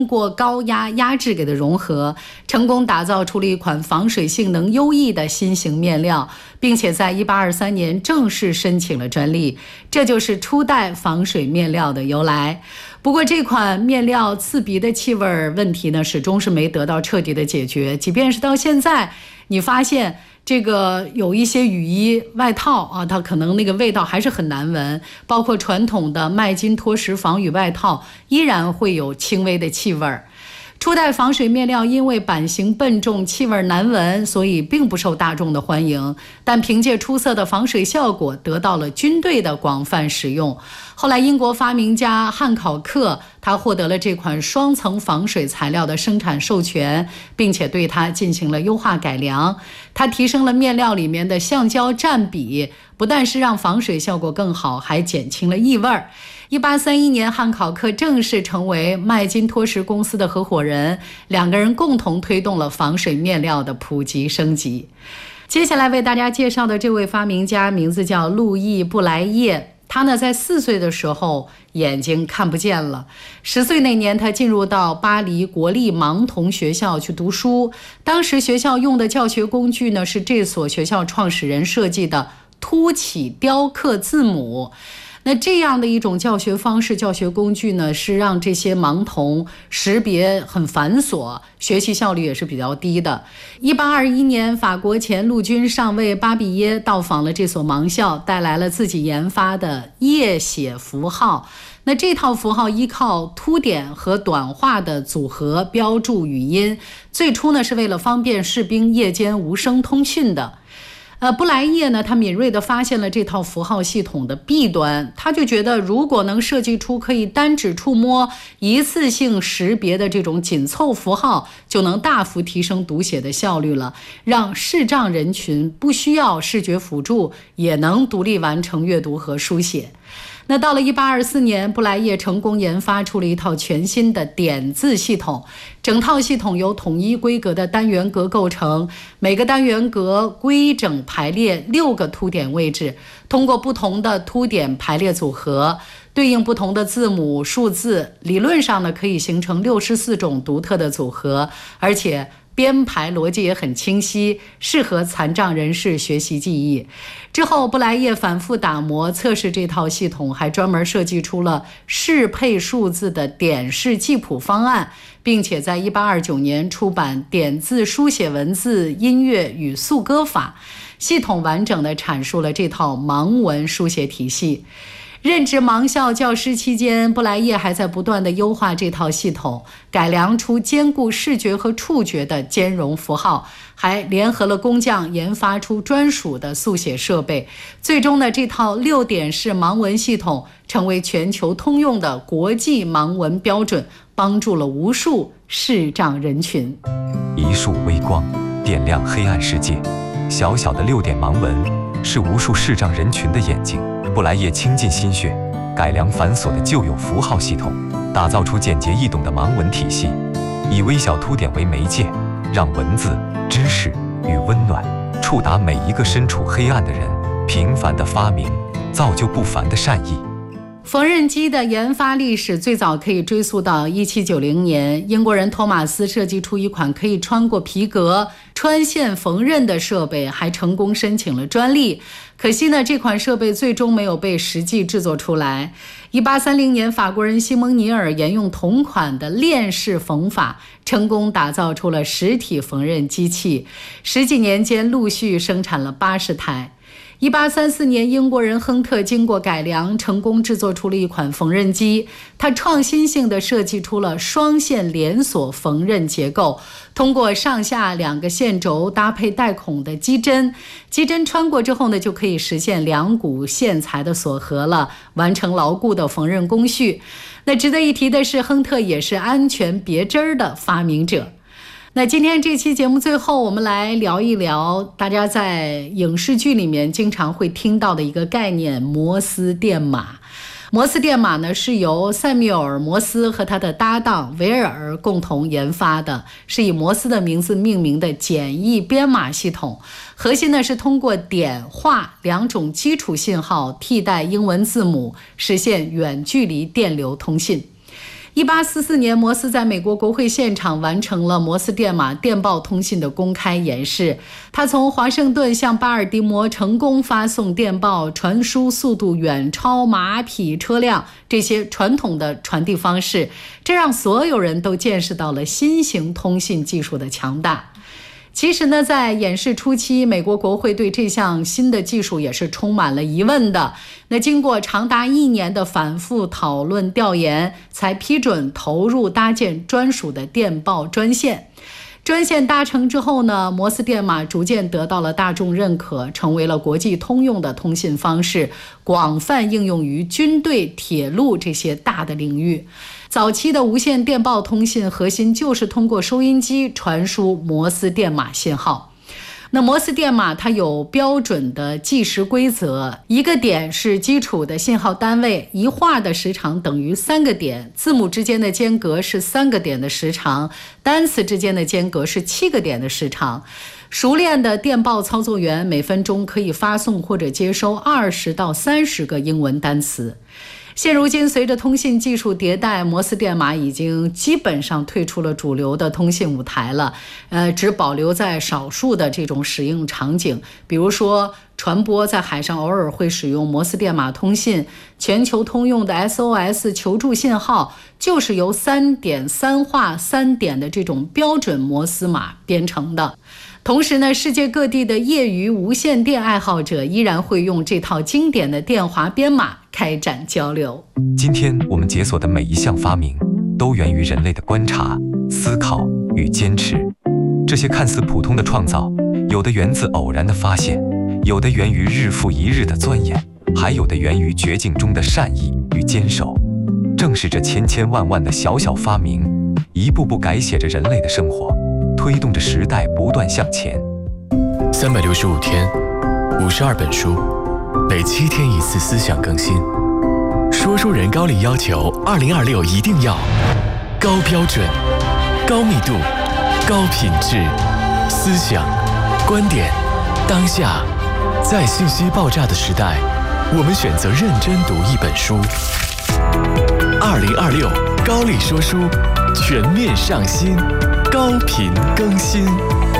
通过高压压制给它融合，成功打造出了一款防水性能优异的新型面料，并且在1823年正式申请了专利，这就是初代防水面料的由来。不过这款面料刺鼻的气味问题呢，始终是没得到彻底的解决，即便是到现在，你发现这个有一些雨衣外套啊，它可能那个味道还是很难闻，包括传统的麦金托什防雨外套依然会有轻微的气味。初代防水面料因为版型笨重、气味难闻，所以并不受大众的欢迎，但凭借出色的防水效果得到了军队的广泛使用。后来英国发明家汉考克他获得了这款双层防水材料的生产授权，并且对它进行了优化改良。他提升了面料里面的橡胶占比，不但是让防水效果更好，还减轻了异味。1831年，汉考克正式成为麦金托什公司的合伙人，两个人共同推动了防水面料的普及升级。接下来为大家介绍的这位发明家名字叫路易·布莱叶，他呢在4岁的时候眼睛看不见了。10岁那年，他进入到巴黎国立盲童学校去读书。当时学校用的教学工具呢，是这所学校创始人设计的凸起雕刻字母。那这样的一种教学方式、教学工具呢，是让这些盲童识别很繁琐，学习效率也是比较低的。1821年，法国前陆军上尉巴比耶到访了这所盲校，带来了自己研发的夜写符号。那这套符号依靠凸点和短画的组合标注语音，最初呢是为了方便士兵夜间无声通讯的。布莱叶呢，他敏锐地发现了这套符号系统的弊端，他就觉得如果能设计出可以单指触摸、一次性识别的这种紧凑符号，就能大幅提升读写的效率了，让视障人群不需要视觉辅助，也能独立完成阅读和书写。那到了1824年，布莱叶成功研发出了一套全新的点字系统，整套系统由统一规格的单元格构成，每个单元格规整排列6个凸点位置，通过不同的凸点排列组合，对应不同的字母、数字，理论上呢可以形成64种独特的组合，而且编排逻辑也很清晰，适合残障人士学习记忆。之后，布莱叶反复打磨测试这套系统，还专门设计出了适配数字的点式记谱方案，并且在1829年出版《点字书写文字、音乐与速歌法》，系统完整地阐述了这套盲文书写体系。任职盲校教师期间，布莱叶还在不断地优化这套系统，改良出兼顾视觉和触觉的兼容符号，还联合了工匠研发出专属的速写设备。最终呢，这套6点式盲文系统成为全球通用的国际盲文标准，帮助了无数视障人群。 一束微光点亮黑暗世界，小小的6点盲文是无数视障人群的眼睛。布莱叶倾尽心血，改良繁琐的旧有符号系统，打造出简洁易懂的盲文体系，以微小凸点为媒介，让文字、知识与温暖触达每一个身处黑暗的人。平凡的发明，造就不凡的善意。 缝纫机的研发历史最早可以追溯到1790年，英国人托马斯设计出一款可以穿过皮革、穿线缝纫的设备，还成功申请了专利。可惜呢，这款设备最终没有被实际制作出来。1830年，法国人西蒙尼尔沿用同款的链式缝法，成功打造出了实体缝纫机器，10几年间陆续生产了80台。1834年，英国人亨特经过改良，成功制作出了一款缝纫机。他创新性地设计出了双线连锁缝纫结构，通过上下2个线轴搭配带孔的机针，机针穿过之后呢，就可以实现2股线材的锁合了，完成牢固的缝纫工序。那值得一提的是，亨特也是安全别针的发明者。那今天这期节目最后，我们来聊一聊大家在影视剧里面经常会听到的一个概念——摩斯电码。摩斯电码呢，是由塞缪尔·摩斯和他的搭档维尔共同研发的，是以摩斯的名字命名的简易编码系统。核心呢是通过点、画2种基础信号替代英文字母，实现远距离电流通信。 1844年，摩斯在美国国会现场完成了摩斯电码电报通信的公开演示。他从华盛顿向巴尔的摩成功发送电报，传输速度远超马匹、车辆这些传统的传递方式，这让所有人都见识到了新型通信技术的强大。其实呢，在演示初期，美国国会对这项新的技术也是充满了疑问的。那经过长达1年的反复讨论调研，才批准投入搭建专属的电报专线。专线搭成之后呢，摩斯电码逐渐得到了大众认可，成为了国际通用的通信方式，广泛应用于军队、铁路这些大的领域。早期的无线电报通信核心就是通过收音机传输摩斯电码信号。那摩斯电码它有标准的计时规则，一个点是基础的信号单位，一画的时长等于3个点，字母之间的间隔是3个点的时长，单词之间的间隔是7个点的时长。熟练的电报操作员每分钟可以发送或者接收20到30个英文单词。现如今，随着通信技术迭代，摩斯电码已经基本上退出了主流的通信舞台了，只保留在少数的这种使用场景，比如说船舶在海上偶尔会使用摩斯电码通信，全球通用的 SOS 求助信号就是由3点3画3点的这种标准摩斯码编成的。同时呢，世界各地的业余无线电爱好者依然会用这套经典的电话编码开展交流。 今天我们解锁的每一项发明，都源于人类的观察、思考与坚持。这些看似普通的创造，有的源自偶然的发现，有的源于日复一日的钻研，还有的源于绝境中的善意与坚守。正是这千千万万的小小发明，一步步改写着人类的生活，推动着时代不断向前。 365天，52本书，每7天1次思想更新。说书人高力要求2026一定要高标准、高密度、高品质，思想、观点、当下，在信息爆炸的时代，我们选择认真读一本书。2026高力说书全面上新，高频更新。